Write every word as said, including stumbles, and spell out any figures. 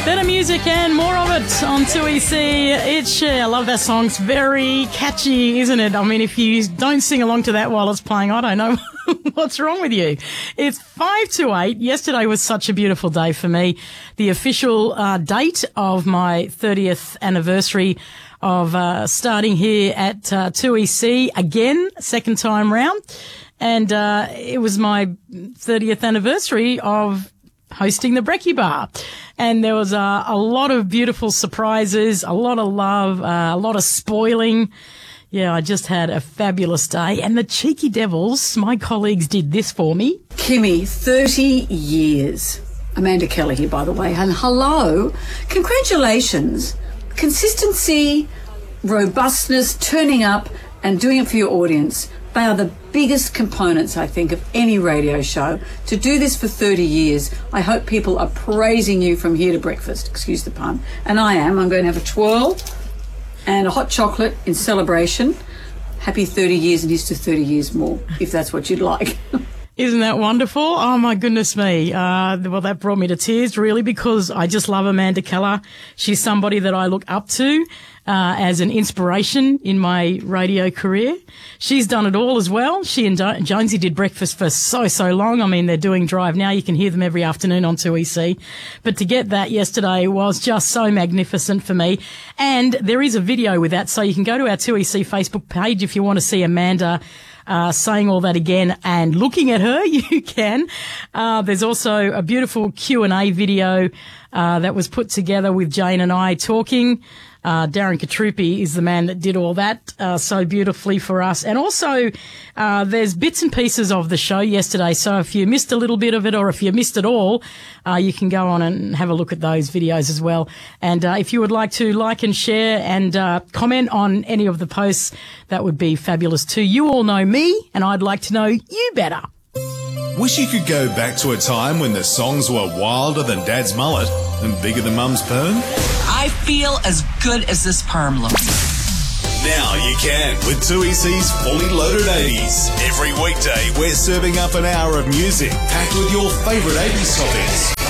Better music and more of it on two E C. It's, uh, I love that song. It's very catchy, isn't it? I mean, if you don't sing along to that while it's playing, I don't know what's wrong with you. It's five to eight. Yesterday was such a beautiful day for me. The official uh, date of my thirtieth anniversary of uh, starting here at uh, two E C again, second time round. And uh, it was my thirtieth anniversary of hosting the Brekkie Bar. And there was uh, a lot of beautiful surprises, a lot of love, uh, a lot of spoiling. Yeah, I just had a fabulous day. And the cheeky devils, my colleagues, did this for me. Kimmy, thirty years. Amanda Keller here, by the way. And hello. Congratulations. Consistency, robustness, turning up and doing it for your audience. They are the biggest components, I think, of any radio show. To do this for thirty years, I hope people are praising you from here to breakfast. Excuse the pun. And I am. I'm going to have a twirl and a hot chocolate in celebration. Happy thirty years and here's to thirty years more, if that's what you'd like. Isn't that wonderful? Oh, my goodness me. Uh, well, that brought me to tears, really, because I just love Amanda Keller. She's somebody that I look up to uh, as an inspiration in my radio career. She's done it all as well. She and jo- Jonesy did breakfast for so, so long. I mean, they're doing Drive now. You can hear them every afternoon on two E C. But to get that yesterday was just so magnificent for me. And there is a video with that, so you can go to our two E C Facebook page if you want to see Amanda Uh, saying all that again and looking at her, you can. Uh, there's also a beautiful Q and A video uh, that was put together with Jane and I talking. Uh, Darren Katrupi is the man that did all that uh, so beautifully for us. And also uh, there's bits and pieces of the show yesterday. So if you missed a little bit of it or if you missed it all, uh, you can go on and have a look at those videos as well. And uh, if you would like to like and share and uh, comment on any of the posts, that would be fabulous too. You all know me and I'd like to know you better. Wish you could go back to a time when the songs were wilder than Dad's mullet and bigger than Mum's perm? I feel as good as this perm looks. Now you can with two E C's Fully Loaded eighties. Every weekday we're serving up an hour of music packed with your favourite eighties top hits.